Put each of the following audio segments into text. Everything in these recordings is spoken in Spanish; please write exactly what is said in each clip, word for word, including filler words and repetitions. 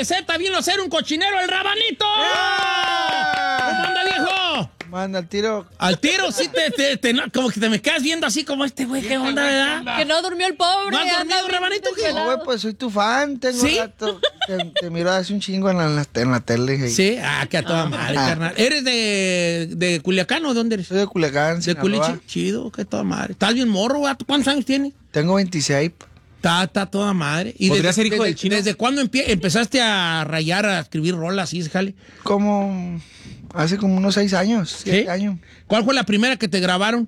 receta vino a ser un cochinero, el Rabanito. ¡Yeah! ¿Cómo anda, viejo? Manda al tiro. Al tiro, sí, te, te, te, no, como que te me quedas viendo así como este güey, ¿qué onda, verdad? Que no durmió el pobre. ¿No has dormido, Rabanito? ¿Qué? No, güey, pues soy tu fan, tengo ¿Sí? rato. Te, te miro hace un chingo en la, en la, en la tele. Hey. Sí, ah, que a toda madre, Ah. carnal. ¿Eres de, de Culiacán o de dónde eres? Soy de Culiacán, De Sinaloa. Culichi, chido, que toda madre. ¿Estás bien morro, güey? ¿Cuántos años tienes? Tengo veintiséis. Está, está toda madre. ¿Y ¿Podría desde, ser hijo desde, del Chino? ¿Desde cuándo empie- empezaste a rayar, a escribir rolas así, jale? Como hace como unos seis años, siete ¿Sí? años. ¿Cuál fue la primera que te grabaron?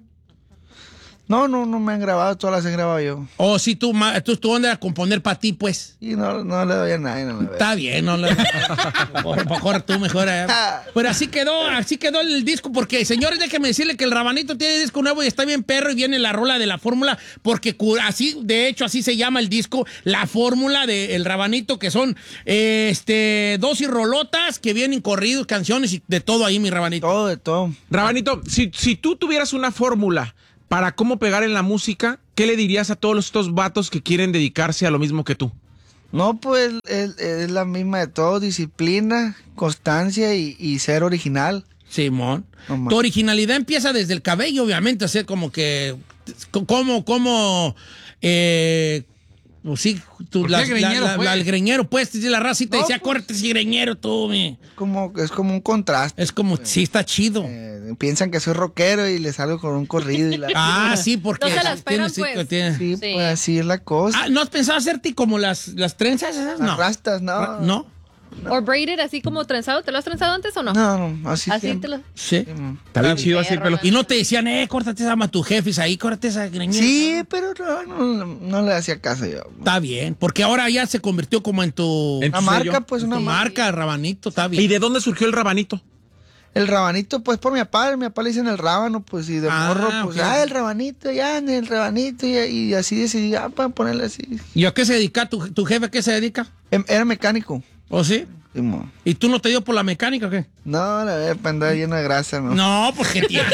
No, no, no me han grabado, todas las he grabado yo. O si tú, ma- tú, tú onda a componer para ti, pues. Y no, no le doy a nadie, no le doy. Está bien, no le... Mejor, mejor tú, mejor. eh. Pero así quedó, así quedó el disco, porque, señores, déjenme decirle que el Rabanito tiene disco nuevo y está bien perro y viene la rola de la fórmula, porque cu- así, de hecho, así se llama el disco, la fórmula del Rabanito, que son eh, este dos y rolotas que vienen corridos, canciones y de todo ahí, mi Rabanito. Todo, de todo. Rabanito, si, si tú tuvieras una fórmula para cómo pegar en la música, ¿qué le dirías a todos estos vatos que quieren dedicarse a lo mismo que tú? No, pues es, es la misma de todo, disciplina, constancia y, y ser original. Simón. No más. Tu originalidad empieza desde el cabello, obviamente, a ser como que. Como, como. Eh, pues sí, tú, ¿Por la, qué greñero, la- la- pues? la- el greñero, pues, dice la raza y te No, decía, pues. córrete ese greñero, tú, mi. Como, es como un contraste. Es como, sí, está chido. Eh, piensan que soy rockero y les salgo con un corrido y la... Ah, sí, porque. No se las pegan, sí, pues. tiene- Sí, Sí. pues así es la cosa. Ah, ¿no has pensado hacerte como las, las trenzas esas? Las No. rastas, no. ¿No? O braided así como trenzado. ¿Te lo has trenzado antes o no? No, no, así, Así siempre. te lo... Sí. Sí, man. Está bien chido así el pelo. Y no te decían, eh, córtate esa a tu jefes ahí, córtate esa greñera. Sí, pero no, no, no le hacía caso yo. Está bien, porque ahora ya se convirtió como en tu. En Una tu marca, sello. pues tu una marca. marca, Rabanito, está bien. ¿Y de dónde surgió el Rabanito? El rabanito, pues por mi papá, mi papá le dicen el rábano, pues y de Ah, morro, pues, ok. ah, el rabanito, ya, el rabanito, y, y así decidí, ah, para ponerle así. ¿Y a qué se dedica? ¿Tu, tu jefe a qué se dedica? Em- Era mecánico. ¿O sí? Sí, mo. ¿Y tú no te dio por la mecánica o qué? No, la verdad, para andar lleno de grasa, ¿no? No, porque tiene.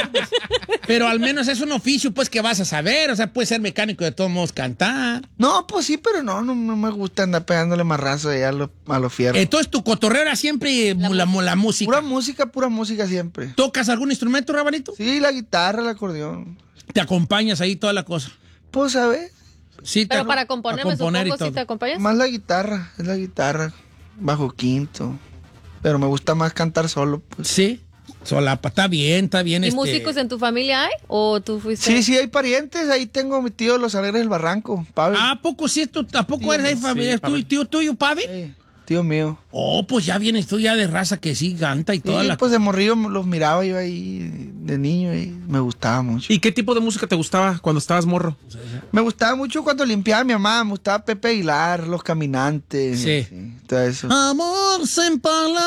Pero al menos es un oficio, pues, que vas a saber. O sea, puedes ser mecánico de todos modos, cantar. No, pues sí, pero no, no, no me gusta andar pegándole marrazo allá a los a los fierros. Entonces, tu cotorreo era siempre la, la, la música. Pura música, pura música siempre. ¿Tocas algún instrumento, Rabanito? Sí, la guitarra, el acordeón. Te acompañas ahí toda la cosa. Pues, ¿sabes? Sí, Pero te- para componer, a me componer y supongo, si todo. te acompañas. Más la guitarra, es la guitarra, bajo quinto. Pero me gusta más cantar solo, pues. Sí, solapa, está bien, está bien. ¿Y este... músicos en tu familia hay? ¿O tú fuiste? Sí, sí, hay parientes. Ahí tengo a mi tío Los Alegres del Barranco, Pavel. ¿A poco sí? ¿Tú, ¿A poco Sí, eres ahí sí, familia? ¿Tú, Pavel. tío tuyo, Pave? Sí, tío mío. Oh, pues ya vienes tú ya de raza que sí canta y toda Sí, la... pues de morrillo los miraba yo ahí de niño y me gustaba mucho. ¿Y qué tipo de música te gustaba cuando estabas morro? Me gustaba mucho cuando limpiaba a mi mamá, me gustaba Pepe Aguilar, Los Caminantes. Sí. Todo eso. Amor sin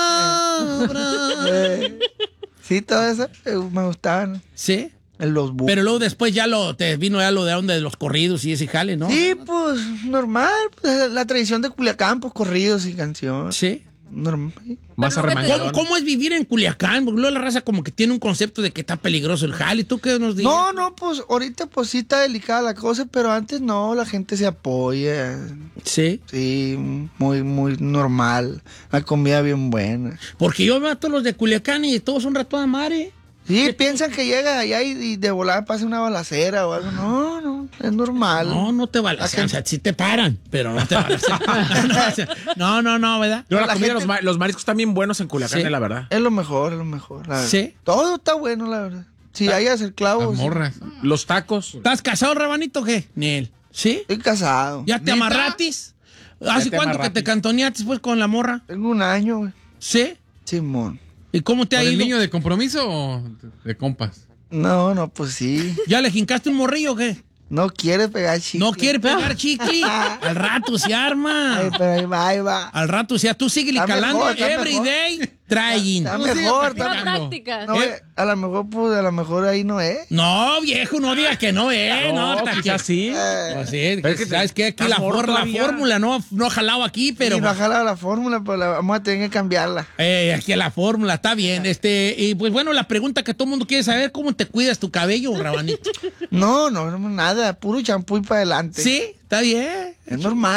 palabras. Eh, sí, todo eso eh, me gustaban. Sí, Los bu- pero luego después ya lo te vino ya lo de onda de los corridos y ese jale, ¿no? Sí, pues normal. Pues, la tradición de Culiacán, pues corridos y canciones. Sí. Normal. Más Pero nunca te arremangadón. ¿Cómo, cómo es vivir en Culiacán? Porque luego la raza como que tiene un concepto de que está peligroso el jale. ¿Tú qué nos dices? No, no, pues ahorita pues sí está delicada la cosa, pero antes no, la gente se apoya. Sí. Sí, muy, muy normal. La comida bien buena. Porque yo veo a todos los de Culiacán y todos son toda madre. Sí, piensan que llega allá y, y de volada pasa una balacera o algo. No, no, es normal. No, no te balacean. O sea, sí te paran, pero no te balacean. no, o sea, no, no, no, ¿verdad? Pero la, La comida, gente- los, ma- los mariscos están bien buenos en Culiacán, Sí. eh, la verdad. Es lo mejor, es lo mejor. la verdad. Sí. Todo está bueno, la verdad. Si hayas el clavo. Las sí. morras. Los tacos. ¿Estás casado, Rabanito, o qué? Ni él. ¿Sí? Estoy casado. ¿Ya te ¿Neta? amarratis? ¿Hace te cuánto que amarratis. te cantoneaste pues con la morra? Tengo un año, güey. ¿Sí? Simón. ¿Y cómo te ha ¿Por el ido? niño de compromiso o de compas? No, no, pues sí. ¿Ya le jincaste un morrillo o qué? No quiere pegar chicle. ¿No quiere pegar chicle? Al rato se arma. Ay, pero ahí va, ahí va. Al rato, o sea, tú sigue Está calando mejor, está every mejor. day trying. Está No, sí, mejor, practicando. está Una Pegando. práctica. No, ¿Eh? a lo mejor, pues, a lo mejor ahí no es. No, viejo, no diga que no, eh. No, No, hasta quizás que- sí. Pues sí, Pero es que ¿sabes qué? Aquí estás la, morro for- la todavía. fórmula no, no ha jalado aquí, pero... Y no ha jalado la fórmula, pero la vamos a tener que cambiarla. Eh, aquí la fórmula, está bien. Este, y pues bueno, la pregunta que todo el mundo quiere saber, ¿cómo te cuidas tu cabello, Rabanito? No, no, no, nada, puro champú y para adelante. Sí, está bien. Es normal.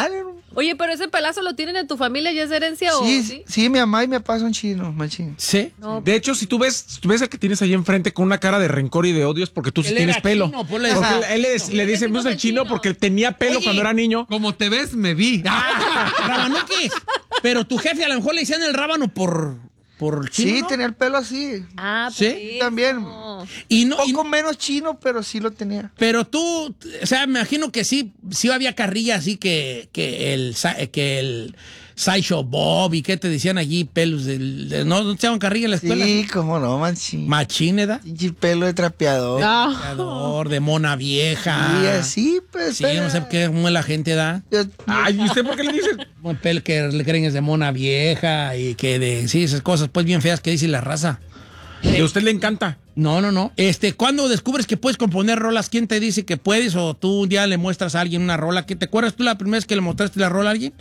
Oye, pero ese pelazo lo tienen en tu familia, ¿ya es herencia o Sí, sí? sí, mi mamá y mi papá son chinos, machín. ¿Sí? No. De hecho, si tú ves, si tú ves al que tienes ahí enfrente con una cara de rencor y de odio es porque tú sí Él tienes era pelo. chino, pues, le- Porque Ajá. él, él le, le dice, "Vamos el chino", porque él tenía pelo Oye. cuando era niño. Como te ves, me vi. Ah, Rabanuquis. Pero tu jefe a lo mejor le decían el rábano por, por chino, Sí, ¿no? tenía el pelo así. Ah, pues ¿Sí? sí. También. No. Y no, Un y- poco menos chino, pero sí lo tenía. pero tú, o sea, me imagino que sí, sí había carrilla así que, que el sa- que el Sideshow Bob y que te decían allí pelos del, de- no, no te llaman carrilla en la escuela. Sí, cómo no, machín. Machine, ¿da? Pinche pelo de trapeador. Creador de mona vieja. Y así, pues. Sí, yo no sé qué, cómo la gente da. Yo- Ay, ¿y usted por qué le dice? Un pelo que le creen es de mona vieja y que de, sí, esas cosas pues bien feas que dice la raza. Que a usted le encanta. No, no, no. Este, ¿cuándo descubres que puedes componer rolas? ¿Quién te dice que puedes? O tú un día le muestras a alguien una rola. ¿Qué te acuerdas tú la primera vez que le mostraste la rola a alguien?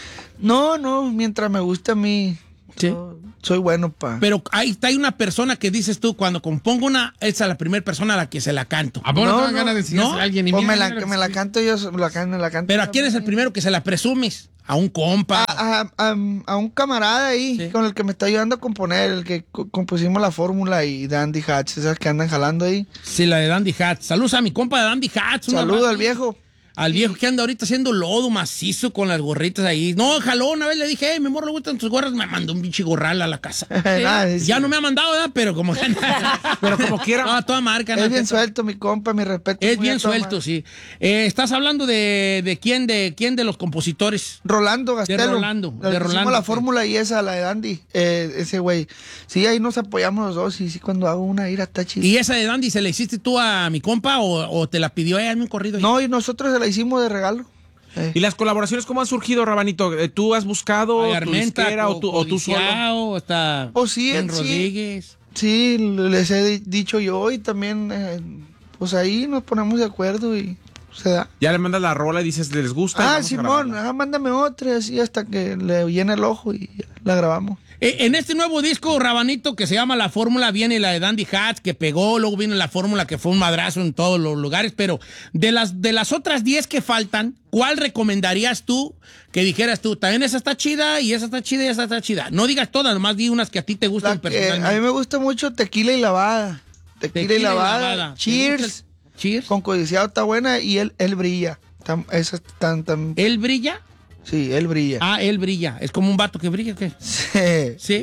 No, no, mientras me gusta a mí. Sí. yo soy bueno, pa. Pero ahí está, hay una persona que dices tú, cuando compongo una, esa es la primera persona a la que se la canto. ¿A poco no, No, te dan no, ganas de enseñársela no. a alguien? Y O mira, me la, mira, que me la canto yo, me la, can- me la canto. Pero ¿a yo. quién es el primero que se la presumes? A un compa. A, a- a- a un camarada ahí, Sí. con el que me está ayudando a componer, el que co- compusimos la fórmula y Dandy Hatch, esas que andan jalando ahí. Sí, la de Dandy Hats. Saludos a mi compa de Dandy Hats. un Saludo abrazo. al viejo. Al viejo que anda ahorita haciendo lodo macizo con las gorritas ahí. No, jaló una vez, le dije, hey, mi amor, ¿le gustan tus gorras? Me mandó un pinche gorral a la casa. Nada, es, Ya no me ha mandado, ¿verdad? Pero como Pero como quiera. No, a toda marca. no, es bien que- suelto, mi compa, mi respeto. Es muy a bien toda suelto, madre. sí. Eh, ¿Estás hablando de, de quién, de quién de los compositores? Rolando Gastelo. Rolando, Le de hicimos Rolando, la sí. fórmula y esa, la de Dandy. Eh, ese güey. Sí, ahí nos apoyamos los dos. Y sí, cuando hago una ira está chido. ¿Y esa de Dandy se la hiciste tú a mi compa o, o te la pidió ella en un corrido? No, y nosotros se la hicimos de regalo. Eh, ¿Y las colaboraciones cómo han surgido, Rabanito? Eh, ¿Tú has buscado Ay, tu Armenta, disquera o tú, o tú solo? Codiciao, está Oh, sí, Ben sí. Rodríguez. Sí, les he di- dicho yo y también, eh, pues ahí nos ponemos de acuerdo y se da. Ya le mandas la rola y dices, ¿les gusta? Y Ah, vamos a Simón, grabarla. ah, mándame otra, así hasta que le llene el ojo y ya la grabamos. Eh, en este nuevo disco, Rabanito, que se llama La Fórmula, viene la de Dandy Hats, que pegó, luego viene la Fórmula, que fue un madrazo en todos los lugares, pero de las, de las otras diez que faltan, ¿cuál recomendarías tú que dijeras tú? También esa está chida, y esa está chida, y esa está chida. No digas todas, nomás di unas que a ti te La gustan que- personalmente. a mí me gusta mucho Tequila y Lavada. Tequila, Tequila y Lavada. ¿Te Cheers. gusta el- Cheers. Con Codiciado está buena y él, él brilla. Tam- esa tan, tan, ¿Él brilla? sí, él brilla. Ah, él brilla. ¿Es como un vato que brilla o qué? Sí. Sí.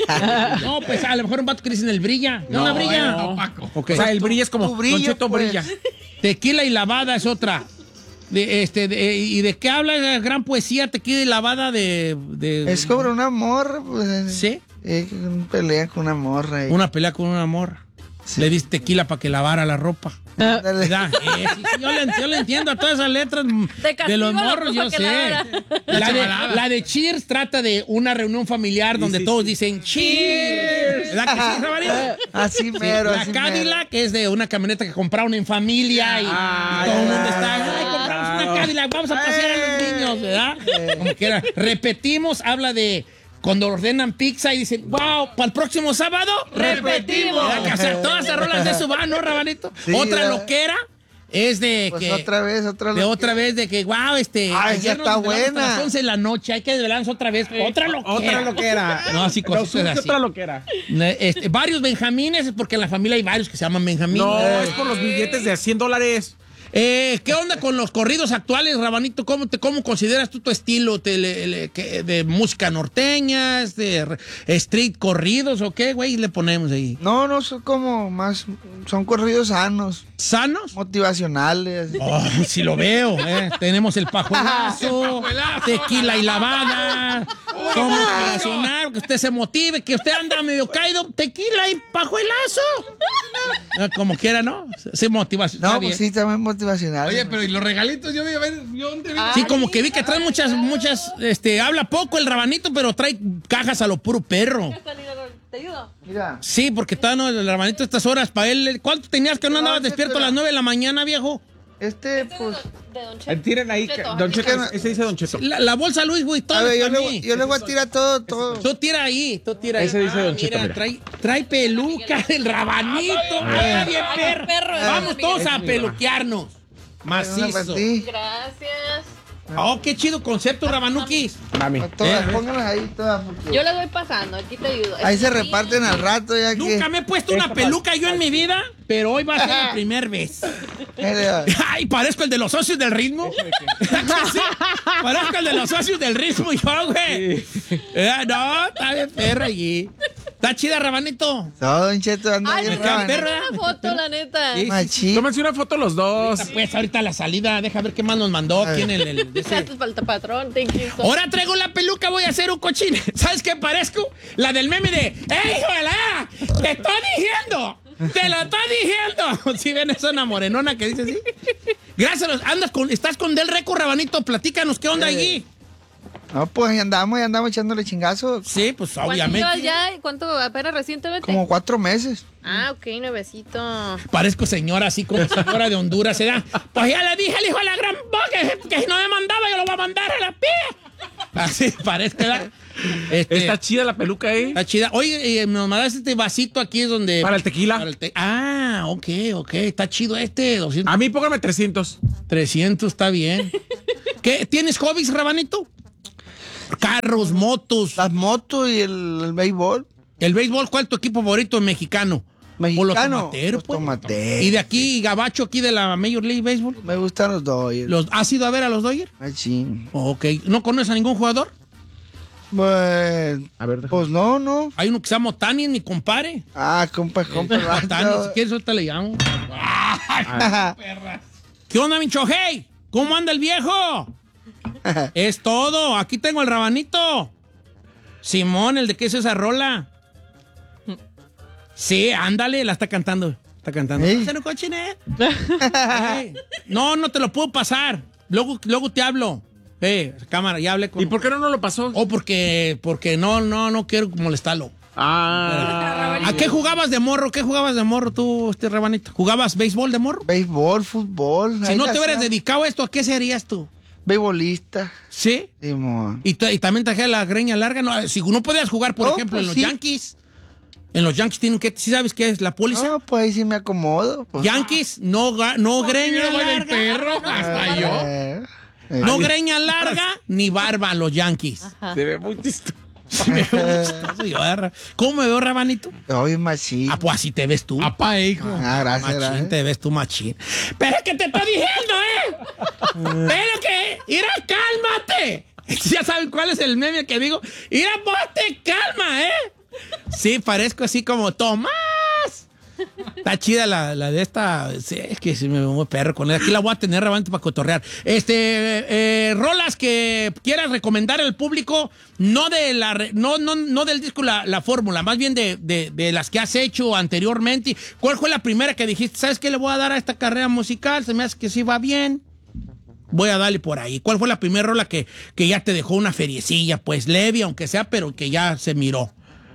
No, pues a lo mejor un vato que le dicen el brilla. ¿No, No, la brilla? no. Opaco. Ok. O sea, el brilla es como, Tu brillo, Don Cheto pues. brilla. Tequila y lavada es otra. De, este, de- ¿Y de qué habla la gran poesía Tequila y lavada? De, de- Es sobre una morra, pues. ¿Sí? Eh, pelea con una morra. y- Una pelea con un amor. Le diste tequila para que lavara la ropa. Ándale. ¿Verdad? Eh, sí, sí, yo, le, yo le entiendo a todas esas letras mm, Te de castigo los la morros, ropa yo que sé. lavara. La de, la de Cheers trata de una reunión familiar donde sí, todos sí. dicen Cheers. ¿Verdad que sí, Rabarito? Así Sí, mero, la así Cadillac es de una camioneta que compraron en familia y, Ah, y todo el ya. mundo está, ay, compramos una Cadillac, vamos a pasear a los niños, ¿verdad? Como quiera. Repetimos, habla de cuando ordenan pizza y dicen, wow, para el próximo sábado, Repetimos. ¿verdad? Que, o sea, todas esas rolas de eso van, ¿no, Rabanito? Sí, Otra ¿verdad? loquera es de Pues que... otra vez, otra De lo- otra vez, de que, wow, este. Ah, esa ayer nos está desvelamos hasta buena. las once de la noche, hay que desvelarnos otra vez. Otra loquera. Otra loquera. No, así No, cositas surge así. otra loquera. Este, varios Benjamines, porque en la familia hay varios que se llaman Benjamín. No, Eh, es por los billetes de cien dólares. eh, ¿Qué onda con los corridos actuales, Rabanito? ¿Cómo, te, cómo consideras tú tu estilo te- le- le- que- de música norteña, de re- street corridos o qué, güey? Le ponemos ahí. No, no, son como más, son corridos sanos, ¿Sanos? motivacionales. Oh, sí lo veo, ¿eh? Tenemos el pajuelazo, tequila y lavada. ¿Cómo motivacionar? Que usted se motive, que usted anda medio caído, tequila y pajuelazo. Ah, Como quiera, ¿no? Sí, motivación. No, está pues bien. sí, también motivacionales. Oye, pero ¿y los regalitos? Yo vi, a ver, yo dónde vi. Sí, como que vi que trae muchas, muchas, este, habla poco el Rabanito, pero trae cajas a lo puro perro. ¿Te ayudo? Mira, Sí, porque todavía no, el Rabanito a estas horas, para él, ¿cuánto tenías que no andabas despierto a las nueve de la mañana, viejo? este, pues, De Don Eh, Cheto. Tiren ahí, Cheto. Don Cheto, Es que- ese dice Don Cheto. La, la bolsa Luis, güey, a todo ver, yo para le, mí. yo le voy a tirar todo, todo. Tú tira ahí, tú tira ahí. Ese dice Don Ah, Cheto, mira. Trae, trae peluca del Rabanito. Ah, bien perro. perro, Vamos ese todos Miguel. a peluquearnos. Una para Macizo. ti. Gracias. Oh, qué chido concepto, Rabanukis. Mami. Todas, Eh, pónganlas ahí todas. porque Yo le voy pasando, aquí te ayudo. Ahí se Sí. reparten al rato ya que... Nunca me he puesto una peluca yo en mi vida, pero hoy va a ser la primera vez. Ay, parezco el de los socios del ritmo. Sí, parezco el de los socios del ritmo yo, güey. Eh, no, está bien perra allí. Está chida, Rabanito. Todo, Don Cheto, anda Ay, bien me queda rabanero. perra. una foto, la neta. Sí. Machín. Tómense una foto los dos. Pues ahorita la salida, deja ver qué más nos mandó. ¿Quién el, el de ese? Gracias, falta patrón. Thank you so Ahora traigo la peluca, voy a hacer un cochín. ¿Sabes qué parezco? La del meme de ¡Ey, hola! ¡Te estoy diciendo! ¡Te lo estoy diciendo! ¿Sí ven esa una morenona que dice así? Gracias, andas con, estás con Del Reco, Rabanito, platícanos, ¿qué onda Eh. allí? No, pues ahí andamos, ya andamos echándole chingazos. Sí, pues ¿Cuánto obviamente. llevas ya? ¿Cuánto apenas recientemente? Como cuatro meses. Ah, ok, nuevecito. Parezco señora, así como señora de Honduras, ¿verdad? Pues ya le dije al hijo de la gran boca que, que si no me mandaba, yo lo voy a mandar a la pía. Así parece, ¿verdad? Este, Está chida la peluca, ¿eh? Está chida. Oye, eh, nos mandaste este vasito aquí es donde... Para el tequila. para el te- ah, ok, ok. Está chido este. doscientos, A mí póngame trescientos. trescientos, está bien. ¿Qué? ¿Tienes hobbies, Rabanito? Carros, motos. Las motos y el, el béisbol. El béisbol, ¿cuál es tu equipo favorito mexicano? Mexicano. O los tomateros, Los pues. tomateros. Y de aquí, Gabacho, aquí de la Major League Baseball. Me gustan los dos. Los, ¿Has ido a ver a los Dodgers? Machín. Ok. ¿No conoces a ningún jugador? Pues, A ver, déjame. pues no, no. Hay uno que se llama Otani, mi compadre. Ah, compa, compa. el Otani, vato. si quieres, ahorita le llamo. ¿Qué onda, Mincho? Hey, ¿cómo anda el viejo? Es todo. Aquí tengo el Rabanito. Simón, el de qué es esa rola. Sí, ándale, la está cantando. Está cantando. ¿Eh? ¿Hacer un cochine? Ey. No, no te lo puedo pasar. Luego, luego te hablo. Eh, cámara, ya hablé con. ¿Y por qué no nos lo pasó? Oh, porque, porque no, no, no quiero molestarlo. Ah. ¿A qué jugabas de morro? ¿Qué jugabas de morro tú, este Rabanito? ¿Jugabas béisbol de morro? Béisbol, fútbol. Si ahí no la te hubieras hacía. dedicado a esto, ¿a qué serías tú? Beisbolista. ¿Sí? Simón. Y, t- y también traje la greña larga. No, si no podías jugar, por No, ejemplo, pues en los sí. Yankees. En los Yankees tienen que... ¿Sí sabes qué es la póliza? No, pues ahí sí me acomodo. Pues. Yankees, no, ga- no greña Mira, el larga. perro, hasta yo. Eh, eh. No greña larga ni barba los Yankees. Se ve muy chistoso. Sí, me veo chistoso yo, eh, Ra- ¿Cómo me veo, Rabanito? Oye, machín. Ah, pues así te ves tú. Apá, hijo. Ah, gracias, Machín, gracias. te ves tú machín. Pero es que te estoy diciendo, ¿eh? Pero que, mira, cálmate. Ya saben cuál es el meme que digo. Mira, vos te calma, ¿eh? Sí, parezco así como Tomás. Está chida la, la de esta. Sí, es que sí me veo muy perro con él. Aquí la voy a tener realmente para cotorrear. Este, eh, rolas que quieras recomendar al público, no de la re- no, no, no del disco La, la Fórmula, más bien de, de, de las que has hecho anteriormente. ¿Cuál fue la primera que dijiste? ¿Sabes qué le voy a dar a esta carrera musical? Se me hace que sí va bien. Voy a darle por ahí. ¿Cuál fue la primera rola que, que ya te dejó una feriecilla? Pues leve, aunque sea, pero que ya se miró.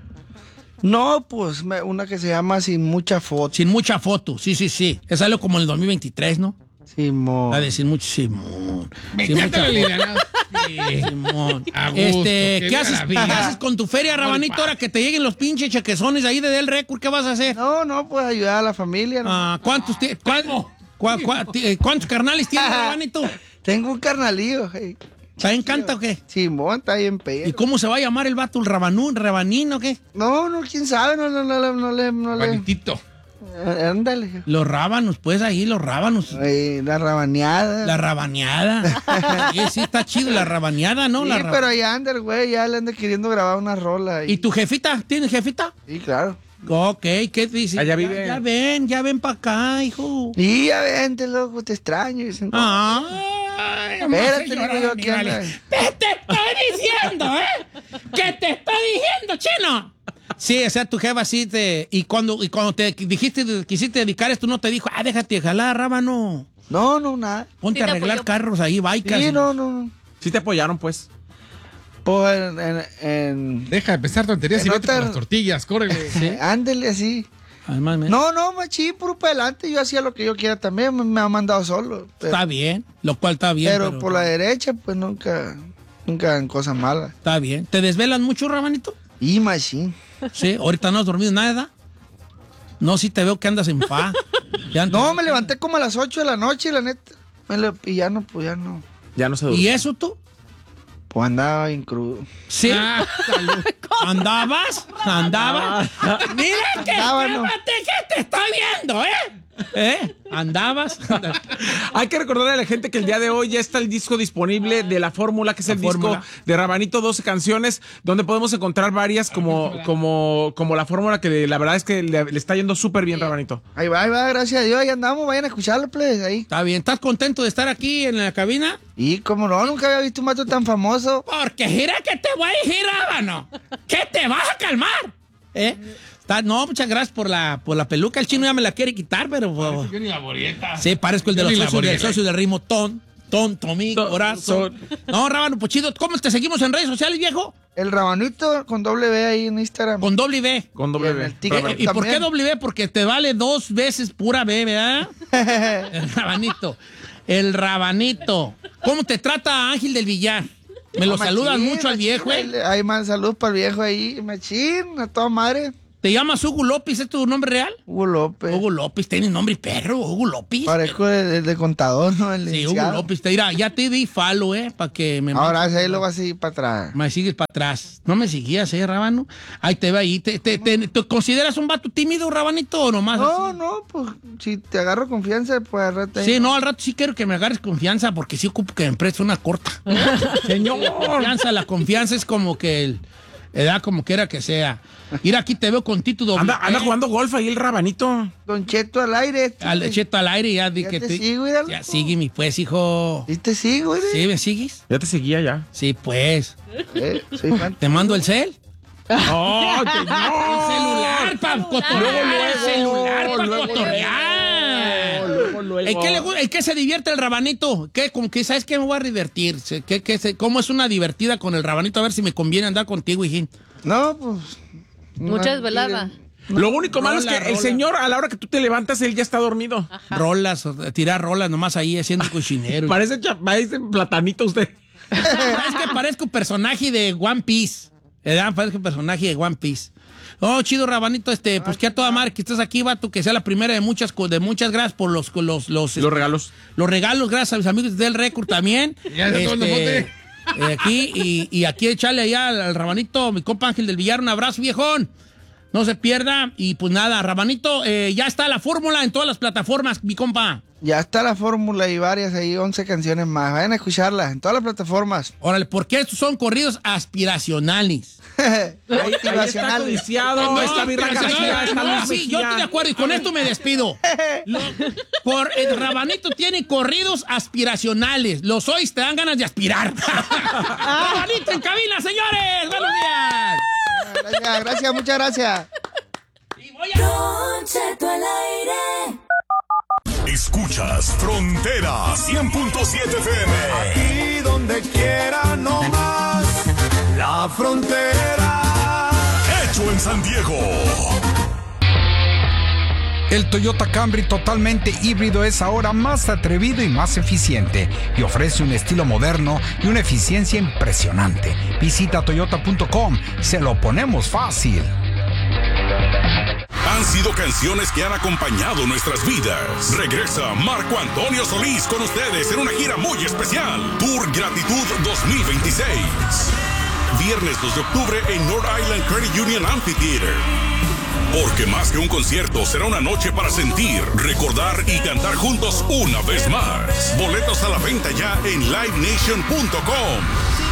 No, pues me- una que se llama Sin Mucha Foto. Sin mucha foto, sí, sí, sí. Es algo como en el dos mil veintitrés, ¿no? Simón. La de sin mucho Simón. Me Sin encanta mucha- la línea. Sí, Simón. A gusto, Este, qué ¿qué haces, maravilla. ¿qué haces con tu feria, Rabanito, ahora que te lleguen los pinches chequezones ahí de Del Record? ¿Qué vas a hacer? No, no, pues ayudar a la familia. ¿no? Ah, ¿Cuántos, ti- cuál- cuál- cuál- ti- eh, ¿Cuántos carnales tienes, Rabanito? Tengo un carnalillo. Hey. ¿Te encanta o qué? Simón, está bien ¿Y pedo. cómo se va a llamar el vato? ¿El Rabanú, Rabanín o qué? No, no, quién sabe, no, no, no, no, no le, no le. Panitito. Eh, Ándale. Los rábanos, pues ahí, los rábanos. Eh, la rabaneada. La rabaneada. Sí, sí, está chido la rabaneada, ¿no? Sí, La raba- pero allá anda el güey, ya le anda queriendo grabar una rola. ¿Y tu jefita? ¿Tienes jefita? Sí, claro. Ok, ¿qué dice? Allá Ya- vive. Ya, ven, ya ven para acá, hijo. Y ya vente, loco, te extraño. Dicen, Ay, Espérate, señora digo yo, de ¿qué mi vale. anda? ¿Qué te estoy diciendo, eh? ¿Qué te estoy diciendo, chino? Sí, o sea, tu jefa sí te... Y cuando, y cuando te dijiste, quisiste dedicar esto, no te dijo, ah, déjate de jalar, rábano. No, no, nada. Ponte Sí a te arreglar apoyó. carros ahí, bikes. Sí, no, no, no. Sí te apoyaron, pues. Pues en. en, en- Deja de pensar tonterías y En vete por otra- las tortillas, córrele. ándele así. Además, me- No, no, machín, puro para adelante. Yo hacía lo que yo quiera también. Me, me ha mandado solo. Pero, Está bien, lo cual está bien. pero por la derecha, pues nunca. Nunca hagan cosas malas. Está bien. ¿Te desvelan mucho, Rabanito? Y machín. Sí, ahorita no has dormido nada. No, sí te veo que andas en paz. Ya andas- No, me levanté como a las ocho de la noche, la neta. Me le- y ya no, pues ya no. Ya no se ¿Y durmió. eso tú? Pues andaba bien crudo. Sí. ¿Andabas? ¿Andabas? Mira que, Andaba, no. fíjate que te estoy viendo, ¿eh? ¿Eh? ¿Andabas? Hay que recordarle a la gente que el día de hoy ya está el disco disponible de La Fórmula, que es La el Fórmula. disco de Rabanito, doce canciones, donde podemos encontrar varias como, como, como La Fórmula, que la verdad es que le, le está yendo súper bien, Rabanito. Ahí va, ahí va, gracias a Dios, ahí andamos, vayan a escucharlo, pues, ahí. Está bien. ¿Estás contento de estar aquí en la cabina? Y como no, nunca había visto un mato tan famoso. Porque gira que te voy a decir, Rábano. Que te vas a calmar. ¿Eh? Está- no, muchas gracias por la, por la peluca. El chino ya me la quiere quitar, pero... Yo ni la borieta. Sí, parezco el de Yo los ni la socios del borieta. socio del ritmo. Ton, ton, tomí, Ton, corazón. No, Rábano, Pochito, ¿cómo te seguimos en redes sociales, viejo? El Rabanito con doble B ahí en Instagram. Con doble B. Con Y doble en B. el TikTok. ¿Y por qué También. doble B? Porque te vale dos veces pura B, ¿verdad? El Rabanito. El Rabanito. ¿Cómo te trata Ángel del Villar? Me lo Machín, saludan mucho al machín, viejo, ahí ¿eh? le- Ahí más saludos para el viejo ahí, machín, a toda madre. ¿Te llamas Hugo López? ¿Es tu nombre real? Hugo López. Hugo López, tiene nombre perro, Hugo López. Parezco de, de- de contador, ¿no? El Sí, Hugo licenciado. López. Te dirá, ya te di falo, ¿eh? Para que me... Ahora sí, ahí lo vas a seguir para atrás. Me sigues para atrás. No me seguías, ¿eh, Rábano? Ahí te va ahí. ¿Te, te, te- te consideras un vato tímido, Rabanito, o nomás No, así? no, pues si te agarro confianza, pues agarrate ahí. Sí, no, al rato sí quiero que me agarres confianza porque sí ocupo que me prestes una corta. Señor. Confianza, la confianza es como que el... Edad como quiera que sea. Mira, aquí te veo con Tito doble. Anda, anda ¿eh? jugando golf ahí el Rabanito. Don Cheto al aire. Al cheto al aire y ya di Ya que te te- sigo, míralo. Ya sígueme, pues, hijo. ¿Sí te sigo, güey? ¿Sí me sigues? Ya te seguía ya. Sí, pues. Eh, soy fan. ¿Te mando el cel? ¡Oh, El celular para cotorrear. El celular para cotorrear. Luego, luego. ¿En qué, le gu- en qué se divierte el Rabanito? ¿Qué, como que, ¿sabes qué me voy a divertir? ¿Qué, qué se- ¿Cómo es una divertida con el Rabanito? A ver si me conviene andar contigo, hijín. No, pues. Muchas no, veladas. Lo único malo es Rola, que el rola. señor, a la hora que tú te levantas, él ya está dormido. Rolas, o- tirar rolas nomás ahí haciendo cochinero. Parece, cha- parece platanito usted. Es que parezco un personaje de One Piece. ¿Verdad? Parezco un personaje de One Piece. Oh, chido, Rabanito, este, pues que a toda madre que estás aquí, vato, que sea la primera de muchas, co- de muchas gracias por los, con los, los, Los regalos. los regalos, gracias a mis amigos del Record también. Ya se tomó el bote. eh, aquí, y, y aquí echarle allá al, al Rabanito, mi compa Ángel del Villar, un abrazo, viejón. No se pierda. Y pues nada, Rabanito, eh, ya está la fórmula en todas las plataformas, mi compa. Ya está la fórmula y varias ahí, once canciones más. Vayan a escucharlas en todas las plataformas. Órale, porque estos son corridos aspiracionales. Ahí, ahí está Motivacionales. codiciado, No, está Virra pero- García, está no, Luis sí, yo Mejía. estoy de acuerdo y con esto me despido. Lo- por el Rabanito tiene corridos aspiracionales. Los hoy te dan ganas de aspirar. Rabanito en cabina, señores. Buenos días. Gracias, gracias, muchas gracias. Y voy a... Don Cheto al aire. Escuchas Frontera cien punto siete F M. Aquí donde quiera, no más. La frontera. Hecho en San Diego. El Toyota Camry totalmente híbrido es ahora más atrevido y más eficiente y ofrece un estilo moderno y una eficiencia impresionante. Visita toyota punto com, se lo ponemos fácil. Han sido canciones que han acompañado nuestras vidas. Regresa Marco Antonio Solís con ustedes en una gira muy especial. Tour Gratitud dos mil veintiséis. Viernes dos de octubre en North Island Credit Union Amphitheater. Porque más que un concierto, será una noche para sentir, recordar y cantar juntos una vez más. Boletos a la venta ya en live nation punto com.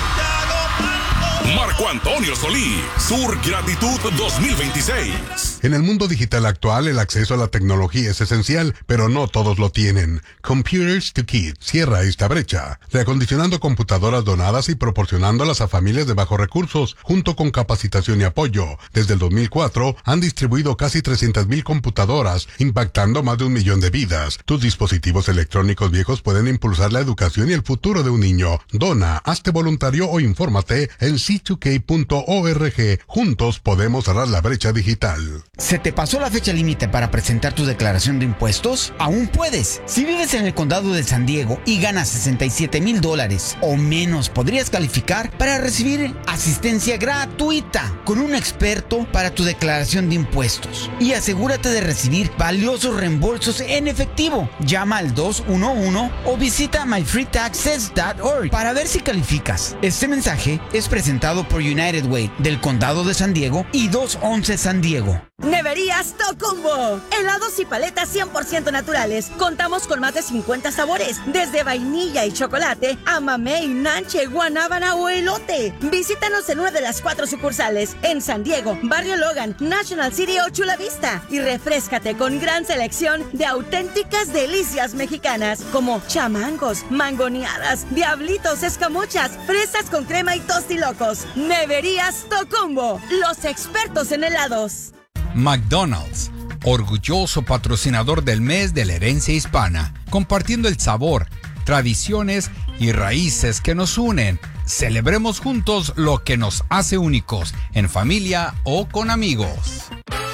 Marco Antonio Solís, Sur Gratitud dos mil veintiséis. En el mundo digital actual, el acceso a la tecnología es esencial, pero no todos lo tienen. Computers to Kids cierra esta brecha, reacondicionando computadoras donadas y proporcionándolas a familias de bajos recursos, junto con capacitación y apoyo. Desde el dos mil cuatro, han distribuido casi trescientas mil computadoras, impactando más de un millón de vidas. Tus dispositivos electrónicos viejos pueden impulsar la educación y el futuro de un niño. Dona, hazte voluntario o infórmate en c dos k punto org. Juntos podemos cerrar la brecha digital. ¿Se te pasó la fecha límite para presentar tu declaración de impuestos? Aún puedes. Si vives en el condado de San Diego y ganas sesenta y siete mil dólares o menos, podrías calificar para recibir asistencia gratuita con un experto para tu declaración de impuestos. Y asegúrate de recibir valiosos reembolsos en efectivo. Llama al dos uno uno o visita my free taxes punto org para ver si calificas. Este mensaje es presentado por United Way del condado de San Diego y doscientos once San Diego. Neverías Tocumbo. Helados y paletas cien por ciento naturales. Contamos con más de cincuenta sabores, desde vainilla y chocolate a mamey, nanche, guanábana o elote. Visítanos en una de las cuatro sucursales, en San Diego, Barrio Logan, National City o Chula Vista. Y refréscate con gran selección de auténticas delicias mexicanas, como chamangos, mangoneadas, diablitos, escamochas, fresas con crema y tostilocos. Neverías Tocumbo, los expertos en helados. McDonald's, orgulloso patrocinador del mes de la herencia hispana, compartiendo el sabor, tradiciones y raíces que nos unen. Celebremos juntos lo que nos hace únicos, en familia o con amigos.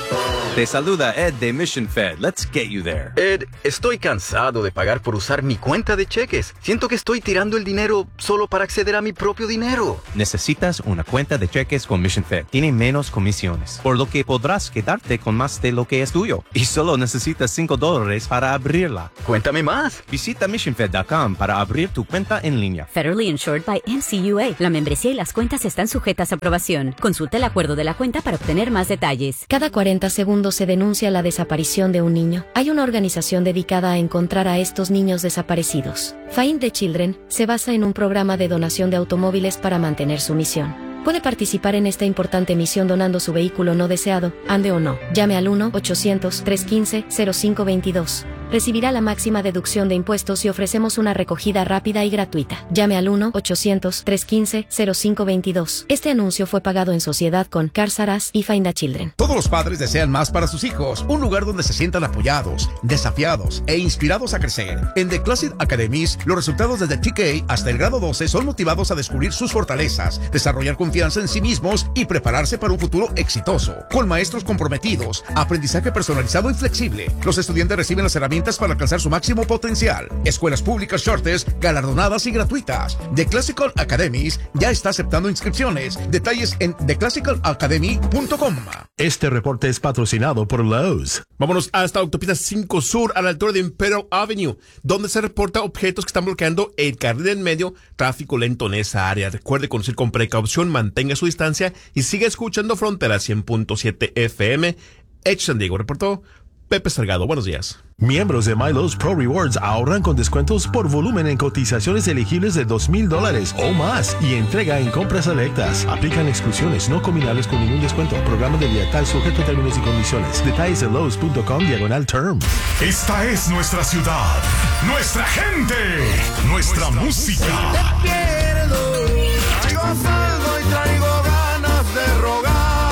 Te saluda Ed de Mission Fed. Let's get you there. Ed, estoy cansado de pagar por usar mi cuenta de cheques. Siento que estoy tirando el dinero solo para acceder a mi propio dinero. Necesitas una cuenta de cheques con Mission Fed. Tiene menos comisiones, por lo que podrás quedarte con más de lo que es tuyo. Y solo necesitas cinco dólares para abrirla. Cuéntame más. Visita mission fed punto com para abrir tu cuenta en línea. Federally insured by N C U A. La membresía y las cuentas están sujetas a aprobación. Consulta el acuerdo de la cuenta para obtener más detalles. Cada cuarenta segundos se denuncia la desaparición de un niño. Hay una organización dedicada a encontrar a estos niños desaparecidos. Find the Children se basa en un programa de donación de automóviles para mantener su misión. Puede participar en esta importante misión donando su vehículo no deseado, ande o no. Llame al uno ochocientos, trescientos quince, cero cinco veintidós. Recibirá la máxima deducción de impuestos y ofrecemos una recogida rápida y gratuita. Llame al uno ochocientos, trescientos quince, cero cinco veintidós. Este anuncio fue pagado en sociedad con Cars R Us y Find a Children. Todos los padres desean más para sus hijos, un lugar donde se sientan apoyados, desafiados e inspirados a crecer. En The Classic Academies, los resultados desde T K hasta el grado doce son motivados a descubrir sus fortalezas, desarrollar confianza en sí mismos y prepararse para un futuro exitoso. Con maestros comprometidos, aprendizaje personalizado y flexible, los estudiantes reciben las herramientas para alcanzar su máximo potencial. Escuelas públicas Charters, galardonadas y gratuitas. The Classical Academies ya está aceptando inscripciones. Detalles en the classical academy punto com. Este reporte es patrocinado por Lowe's. Vámonos hasta Autopista cinco Sur, a la altura de Imperial Avenue, donde se reporta objetos que están bloqueando el carril en medio, tráfico lento en esa área. Recuerde conducir con precaución, mantenga su distancia y siga escuchando Frontera cien punto siete F M. Edge San Diego, reportó Pepe Salgado. Buenos días. Miembros de MyLowe's Pro Rewards ahorran con descuentos por volumen en cotizaciones elegibles de dos mil dólares o más y entrega en compras selectas. Aplican exclusiones no combinables con ningún descuento. Programa de lealtad sujeto a términos y condiciones. Detalles en lowes punto com diagonal term. Esta es nuestra ciudad, nuestra gente, nuestra música. Te pierdo, traigo saldo y traigo ganas de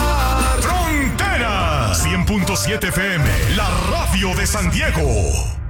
rogar. Frontera cien punto siete F M, la radio de San Diego.